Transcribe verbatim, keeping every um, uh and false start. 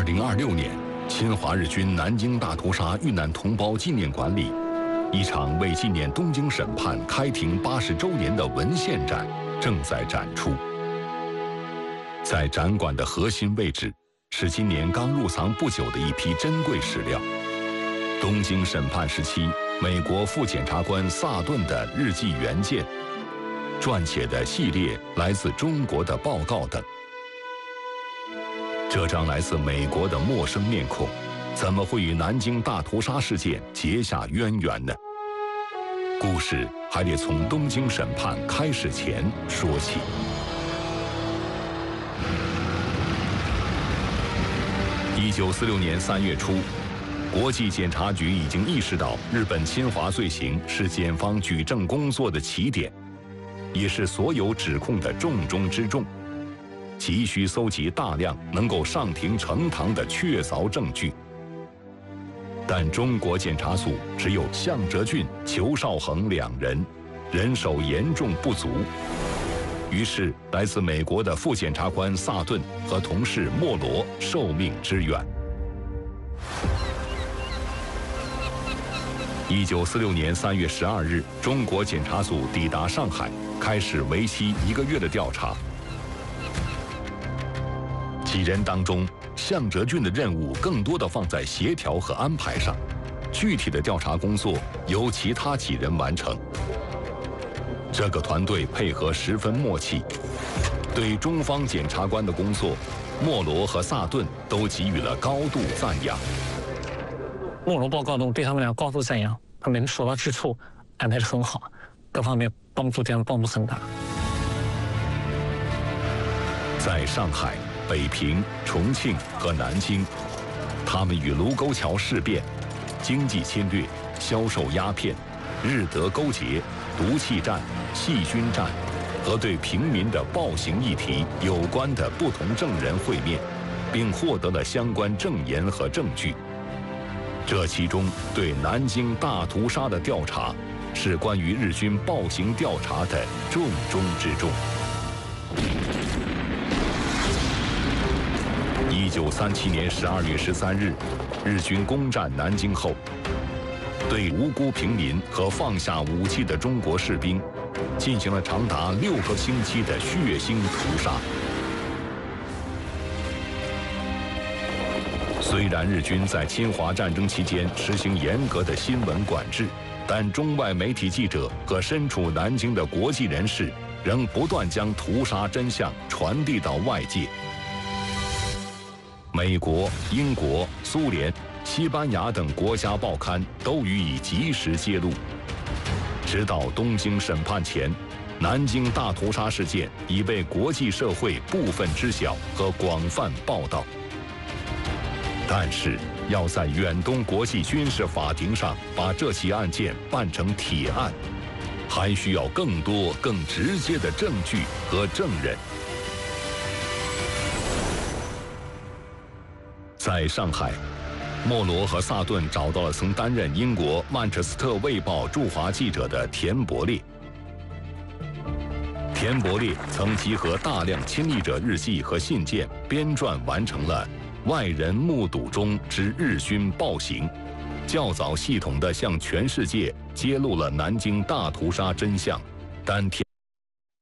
零二六年，侵华日军南京大屠杀遇难同胞纪念馆里，一场为纪念东京审判开庭八十周年的文献展正在展出。在展馆的核心位置，是今年刚入藏不久的一批珍贵史料。东京审判时期，美国副检察官萨顿的日记原件、撰写的系列来自中国的报告等。这张来自美国的陌生面孔，怎么会与南京大屠杀事件结下渊源呢？故事还得从东京审判开始前说起。一九四六年三月初，国际检察局已经意识到日本侵华罪行是检方举证工作的起点，也是所有指控的重中之重，急需搜集大量能够上庭呈堂的确凿证据。但中国检察组只有向哲俊、裘绍恒两人，人手严重不足。于是，来自美国的副检察官萨顿和同事莫罗受命支援。一九四六年三月十二日，中国检察组抵达上海，开始为期一个月的调查。几人当中，向哲俊的任务更多的放在协调和安排上，具体的调查工作由其他几人完成。这个团队配合十分默契，对中方检察官的工作，莫罗和萨顿都给予了高度赞扬。 莫罗报告中对他们俩高度赞扬，他们所到之处安排得很好，各方面帮助对他们帮助很大。 在上海、北平、重庆和南京，他们与卢沟桥事变、经济侵略、销售鸦片、日德勾结、毒气战、细菌战和对平民的暴行议题有关的不同证人会面，并获得了相关证言和证据。这其中对南京大屠杀的调查，是关于日军暴行调查的重中之重。一九三七年十二月十三日，日军攻占南京后，对无辜平民和放下武器的中国士兵，进行了长达六个星期的血腥屠杀。虽然日军在侵华战争期间实行严格的新闻管制，但中外媒体记者和身处南京的国际人士仍不断将屠杀真相传递到外界。美国、英国、苏联、西班牙等国家报刊都予以及时揭露。直到东京审判前，南京大屠杀事件已被国际社会部分知晓和广泛报道。但是，要在远东国际军事法庭上把这起案件办成铁案，还需要更多、更直接的证据和证人。在上海，莫罗和萨顿找到了曾担任英国《曼彻斯特卫报》驻华记者的田伯烈。田伯烈曾集合大量亲历者日记和信件，编撰完成了《外人目睹中之日军暴行》，较早系统地向全世界揭露了南京大屠杀真相。但田